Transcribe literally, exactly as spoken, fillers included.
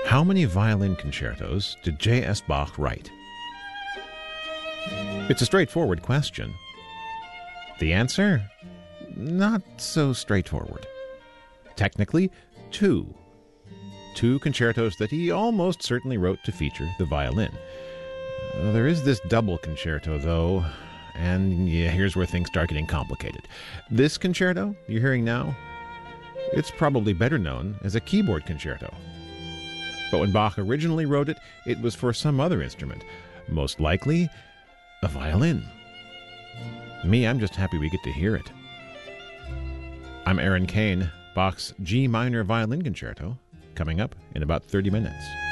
How many violin concertos did J S. Bach write? It's a straightforward question. The answer? Not so straightforward. Technically, two. Two concertos that he almost certainly wrote to feature the violin. Uh, There is this double concerto, though, and yeah, here's where things start getting complicated. This concerto you're hearing now, it's probably better known as a keyboard concerto. But when Bach originally wrote it, it was for some other instrument, most likely a violin. Me, I'm just happy we get to hear it. I'm Aaron Kane. Bach's G minor violin concerto, coming up in about thirty minutes.